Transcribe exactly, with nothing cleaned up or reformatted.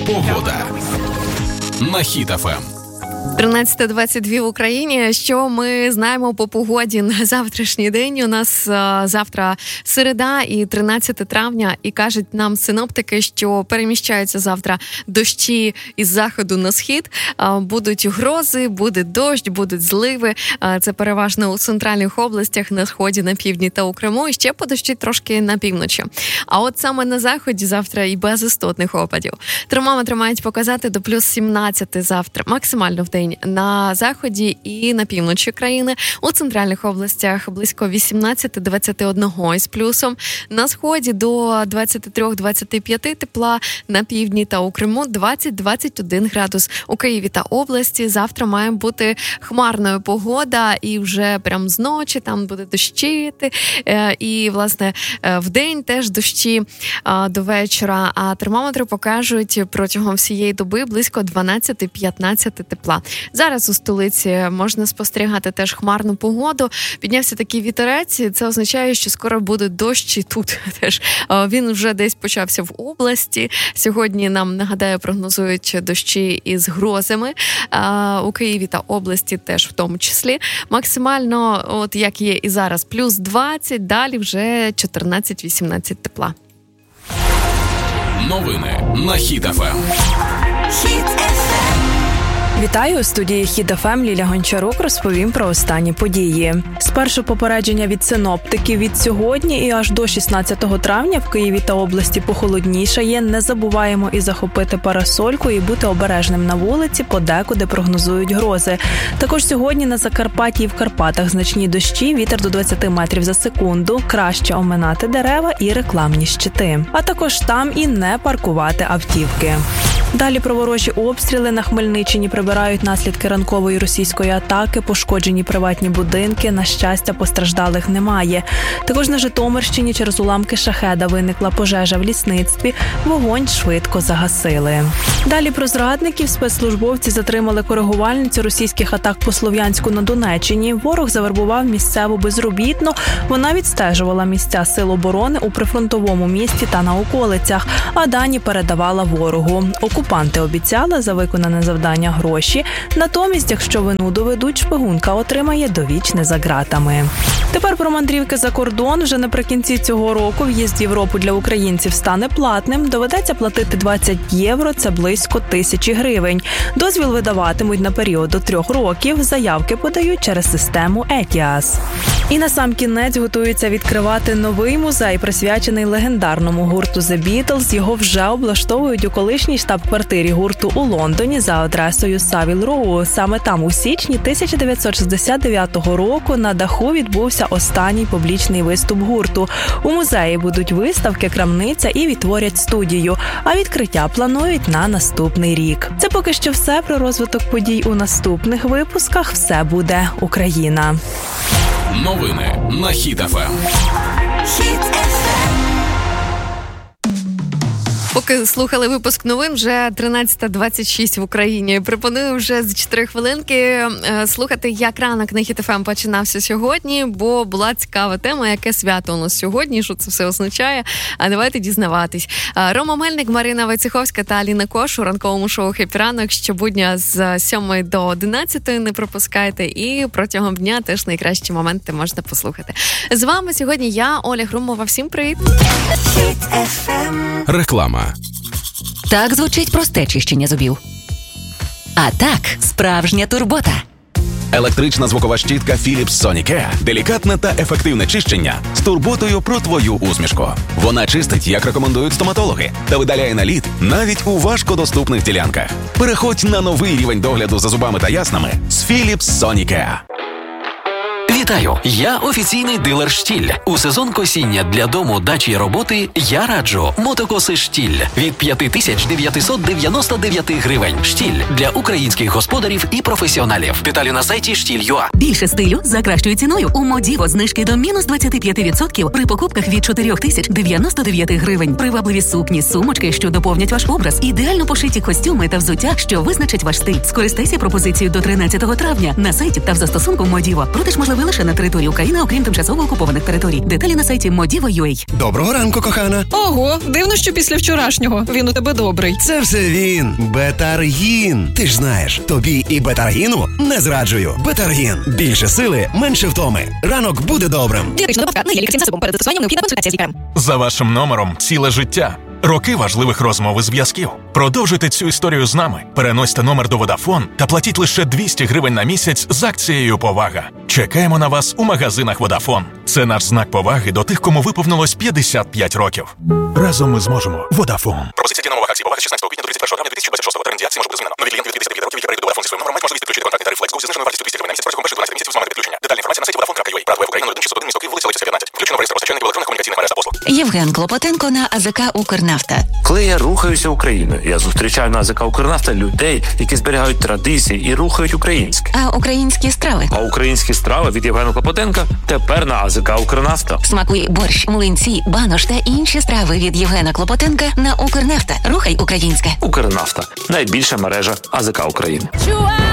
Погода на Хіт еф ем. тринадцята двадцять два в Україні. Що ми знаємо по погоді на завтрашній день? У нас а, завтра середа і тринадцяте травня, і кажуть нам синоптики, що переміщаються завтра дощі із заходу на схід. А, будуть грози, буде дощ, будуть зливи. А, це переважно у центральних областях, на сході, на півдні та у Криму. І ще подощить трошки на півночі. А от саме на заході завтра і без істотних опадів. Термометри мають показати до плюс сімнадцять завтра, максимально в день на заході і на півночі країни. У центральних областях близько вісімнадцять двадцять один із плюсом. На сході до двадцять три двадцять п'ять тепла, на півдні та у Криму двадцять двадцять один градус. У Києві та області завтра має бути хмарною погода, і вже прям з ночі там буде дощити. І, власне, вдень теж дощі до вечора, а термометри покажуть протягом всієї доби близько дванадцять п'ятнадцять тепла. Зараз у столиці можна спостерігати теж хмарну погоду. Піднявся такий вітерець, це означає, що скоро буде дощ і тут теж. Він вже десь почався в області. Сьогодні нам, нагадаю, прогнозують дощі із грозами. У Києві та області теж в тому числі. Максимально, от як є і зараз, плюс двадцять, далі вже чотирнадцять-вісімнадцять тепла. Новини на Хіт еф ем. Хіт еф ем. Вітаю, у студії Хіт еф ем Ліля Гончарук розповім про останні події. Спершу попередження від синоптиків. Від сьогодні і аж до шістнадцятого травня в Києві та області похолоднішає. Не забуваємо і захопити парасольку, і бути обережним на вулиці, подекуди прогнозують грози. Також сьогодні на Закарпатті і в Карпатах значні дощі, вітер до двадцять метрів за секунду. Краще оминати дерева і рекламні щити. А також там і не паркувати автівки. Далі про ворожі обстріли. На Хмельниччині прибирають наслідки ранкової російської атаки, пошкоджені приватні будинки. На щастя, постраждалих немає. Також на Житомирщині через уламки шахеда виникла пожежа в лісництві. Вогонь швидко загасили. Далі про зрадників. Спецслужбовці затримали коригувальницю російських атак по Слов'янську на Донеччині. Ворог завербував місцеву безробітну. Вона відстежувала місця сил оборони у прифронтовому місті та на околицях, а дані передавала ворогу. Окупанти обіцяли за виконане завдання гроші. Натомість, якщо вину доведуть, шпигунка отримає довічне за ґратами. Тепер про мандрівки за кордон. Вже наприкінці цього року в'їзд в Європу для українців стане платним. Доведеться платити двадцять євро, це близько тисячі гривень. Дозвіл видаватимуть на період до трьох років. Заявки подають через систему Етіас. І насамкінець готуються відкривати новий музей, присвячений легендарному гурту The Beatles. Його вже облаштовують у колишній штаб-квартирі гурту у Лондоні за адресою Савіл Роу. Саме там у січні тисяча дев'ятсот шістдесят дев'ятого року на даху відбувся останній публічний виступ гурту. У музеї будуть виставки, крамниця і відтворять студію. А відкриття планують на наступний рік. Це поки що все про розвиток подій у наступних випусках. Все буде Україна. Новини на Хіт еф ем. Хіт еф ем. Поки слухали випуск новин, вже тринадцята двадцять шість в Україні. Пропоную вже за чотири хвилинки слухати, як ранок на Хіт еф ем починався сьогодні, бо була цікава тема, яке свято у нас сьогодні, що це все означає. А давайте дізнаватись. Рома Мельник, Марина Войцеховська та Аліна Кош у ранковому шоу «Хеппі ранок» щобудня з сьомої до одинадцятої не пропускайте, і протягом дня теж найкращі моменти можна послухати. З вами сьогодні я, Оля Грумова. Всім привіт! Хіт еф ем. Реклама. Так звучить просте чищення зубів. А так, справжня турбота. Електрична звукова щітка Philips Sonicare. Делікатне та ефективне чищення з турботою про твою усмішку. Вона чистить, як рекомендують стоматологи, та видаляє наліт навіть у важкодоступних ділянках. Переходь на новий рівень догляду за зубами та яснами з Philips Sonicare. Вітаю! Я офіційний дилер «Штіль». У сезон косіння для дому, дачі і роботи я раджу мотокоси «Штіль» від п'ять тисяч дев'ятсот дев'яносто дев'ять гривень. «Штіль» для українських господарів і професіоналів. Деталі на сайті штіль крапка ю а. Більше стилю за кращою ціною. У Модіво знижки до мінус двадцять п'ять відсотків при покупках від чотири тисячі дев'яносто дев'ять гривень. Привабливі сукні, сумочки, що доповнять ваш образ. Ідеально пошиті костюми та взуття, що визначить ваш стиль. Скористайся пропозицією до тринадцятого травня на сайті та в застосунку Модіво. Продаж можливий лише лише на території України, окрім тимчасово окупованих територій. Деталі на сайті модіво крапка ю а. Доброго ранку, кохана. Ого, дивно, що після вчорашнього він у тебе добрий. Це все він. Бетаргін. Ти ж знаєш, тобі і Бетаргіну не зраджую. Бетаргін. Більше сили, менше втоми. Ранок буде добрим. Дієтична добавка на є лікарським засобом. Перед застосуванням необхідна консультація з лікарем. За вашим номером ціле життя. Роки важливих розмов і зв'язків. Продовжуйте цю історію з нами. Переносьте номер до Vodafone та платіть лише двісті гривень на місяць з акцією «Повага». Чекаємо на вас у магазинах Vodafone. Це наш знак поваги до тих, кому виповнилось п'ятдесят п'ять років. Разом ми зможемо. Vodafone. Пропозиція діє нового акції «Повага» з шістнадцятого квітня до тридцять першого травня дві тисячі двадцять шостого. Термін дії акції може бути змінено. Нові клієнти від п'ятдесят п'ять років, які перейдуть до Vodafone зі своїм номером, мають можливість підключити контрактний тариф FlexGo зі зниженою вартістю двісті гривень на місяць протягом перших дванадцяти місяців з моменту підключення. Детальна інформація на сайті vodafone крапка ю а. Брат Україну один шістсот один місто Київ, вулиця Лисиця, п'ятнадцять. Включено в реєстр постачальників електронних комунікаційних мереж та послуг. Євген Клопотенко на АЗК «Укрнафта». Коли я рухаюся Україною, я зустрічаю на АЗК «Укрнафта» людей, які зберігають традиції і рухають українське. А українські страви? А українські страви від Євгена Клопотенка тепер на АЗК «Укрнафта». Смакуй борщ, млинці, банош та інші страви від Євгена Клопотенка на «Укрнафта». Рухай українське. «Укрнафта» – найбільша мережа АЗК України. Чуа!